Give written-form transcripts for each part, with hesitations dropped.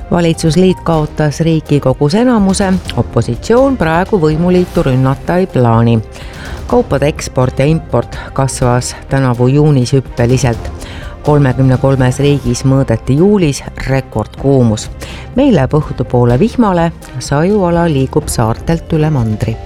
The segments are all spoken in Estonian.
Valitsusliit kaotas Riigikogus enamuse, opositsioon praegu võimuliitu rünnata ei plaani. Kaupade eksport ja import kasvas tänavu juunis hüppeliselt. 33 riigis mõõdeti juulis rekordkuumus. Meil läheb õhtu poole vihmale, sajuala liigub saartelt üle mandri.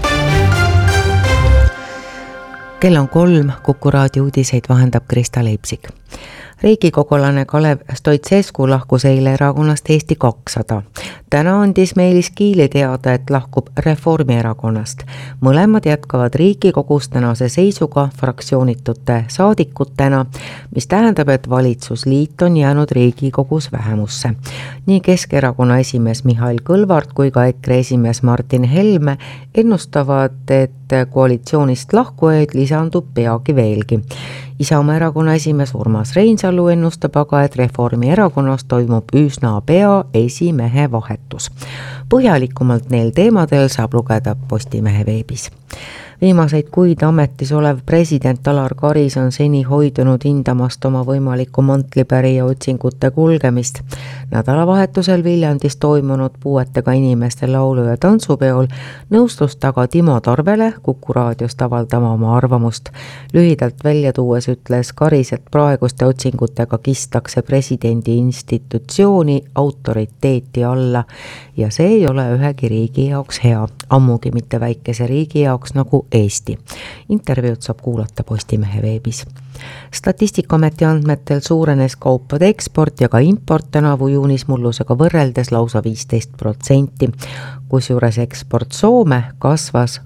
Kell on 3, Kuku raadio uudiseid vahendab Krista Leipsik. Riigikogolane Kalev Stoicescu lahkus eile erakonnast Eesti 200. Täna andis Meelis Kiili teada, et lahkub Reformierakonnast. Mõlemad jätkavad Riigikogus tänase seisuga fraktsioonitute saadikutena, mis tähendab, et valitsusliit on jäänud Riigikogus vähemusse. Nii Keskerakonna esimees Mihhail Kõlvart kui ka EKRE esimees Martin Helme ennustavad, et koalitsioonist lahkujaid lisandub peagi veelgi. Isamaa erakonna esimees Urmas Reinsalu ennustab aga, et Reformierakonnas toimub üsna pea esimehe vahetus. Põhjalikumalt neil teemadel saab lugeda Postimehe veebis. Viimaseid kuid ametis olev president Alar Karis on seni hoidunud hindamast oma võimaliku mantlipärija otsingute kulgemist. Nädalavahetusel Viljandis toimunud puuetega inimeste laulu- ja tantsupeol nõustus taga Timo Tarvele Kuku raadiost avaldama oma arvamust. Lühidalt välja tuues ütles Karis, et praeguste otsingutega kistakse presidendi institutsiooni autoriteeti alla ja see ei ole ühegi riigi jaoks hea, ammugi mitte väikese riigi jaoks nagu Eesti. Intervjuud saab kuulata Postimehe veebis. Statistikaameti andmetel suurenes kaupade eksport ja ka import tänavu juunis mullusega võrreldes lausa 15%, kusjuures eksport Soome kasvas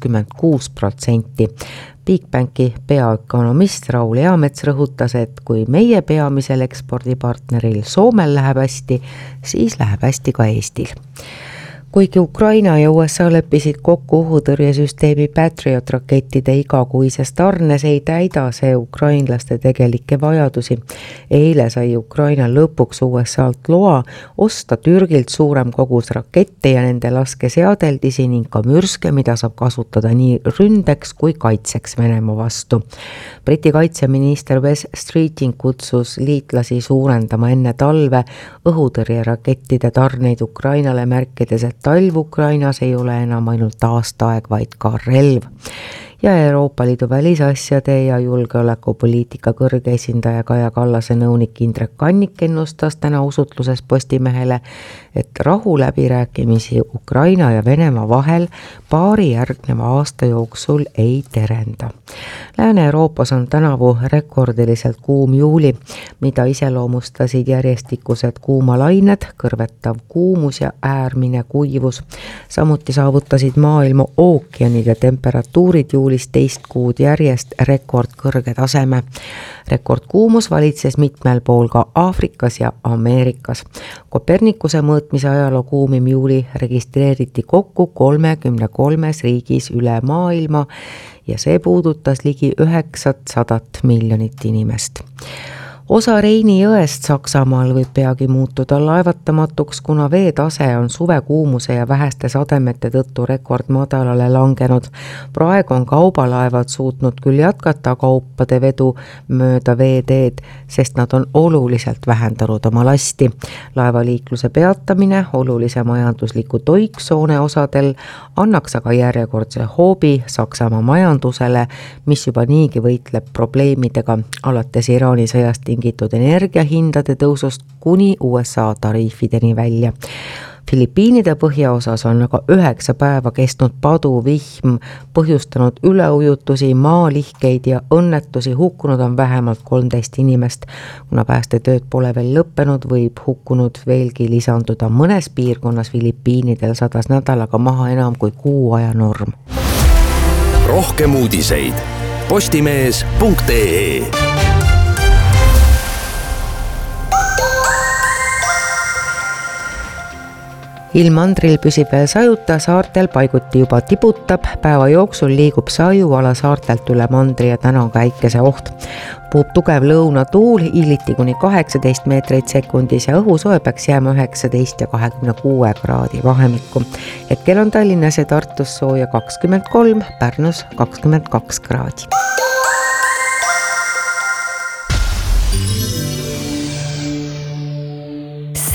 26%. Bigbanki peaökonomist Raul Eamets rõhutas, et kui meie peamisel ekspordipartneril Soomel läheb hästi, siis läheb hästi ka Eestil. Kuigi Ukraina ja USA leppisid kokku õhutõrjesüsteemi Patriot rakettide igakuises tarnes, ei täida see ukrainlaste tegelikke vajadusi. Eile sai Ukraina lõpuks USA-lt loa osta Türgilt suurem kogus rakette ja nende laskeseadeldisi ning ka mürske, mida saab kasutada nii ründeks kui kaitseks Venemaa vastu. Briti kaitseminister Wes Streeting kutsus liitlasi suurendama enne talve õhutõrjerakettide tarneid Ukrainale, märkides, et talv Ukrainas ei ole enam ainult aastaaeg, vaid ka relv. Ja Euroopa Liidu välisasjade ja julgeolekupoliitika kõrge esindaja Kaja Kallase nõunik Indrek Kannik ennustas täna usutluses Postimehele, et rahuläbirääkimisi Ukraina ja Venemaa vahel paari järgneva aasta jooksul ei terenda. Lääne-Euroopas on tänavu rekordiliselt kuum juuli, mida iseloomustasid järjestikused kuumalained, kõrvetav kuumus ja äärmine kuivus. Samuti saavutasid maailma ookeanid ja temperatuurid juulis teist kuud järjest rekordkõrge taseme. Rekordkuumus valitses mitmel pool ka Aafrikas ja Ameerikas. Kopernikuse mõõtmise ajaloo kuumim juuli registreeriti kokku 33 riigis üle maailma ja see puudutas ligi 900 miljonit inimest. Osa Reini jõest Saksamaal võib peagi muutuda laevatamatuks, kuna veetase on suvekuumuse ja väheste sademete tõttu rekordmadalale langenud. Praegu on kaubalaevad suutnud küll jätkata kaupade vedu mööda veeteed, sest nad on oluliselt vähendanud oma lasti. Laevaliikluse peatamine olulise majandusliku toiksoone osadel annaks aga järjekordse hoobi Saksamaa majandusele, mis juba niigi võitleb probleemidega alates Iraani sõjast tingitud energiahindade tõusust kuni USA tariifideni välja. Filipiinide põhjaosas on aga 9 päeva kestnud paduvihm põhjustanud üleujutusi, maalihkeid ja õnnetusi. Hukkunud on vähemalt 13 inimest. Kuna päästetööd pole veel lõppenud, võib hukkunud veelgi lisanduda. Mõnes piirkonnas Filipiinidel sadas nädalaga maha enam kui kuu aja norm. Rohkem uudiseid postimees.ee. Ilm mandril püsib veel sajuta, saartel paiguti juba tibutab, päeva jooksul liigub sajuala saartelt üle mandri ja täna on ka äikese oht. Puhub tugev lõunatuul, hiiliti kuni 18 meetreid sekundis ja õhusoe peaks jääma 19 ja 26 kraadi vahemikku. Hetkel on Tallinnas ja Tartus sooja 23, Pärnus 22 kraadi.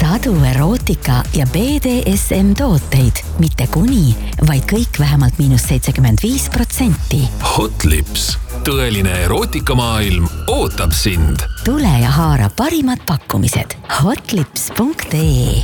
Sadu erootika ja BDSM tooteid, mitte kuni, vaid kõik vähemalt -75%. Hot Lips. Tõeline erootikamaailm ootab sind. Tule ja haara parimad pakkumised hotlips.ee.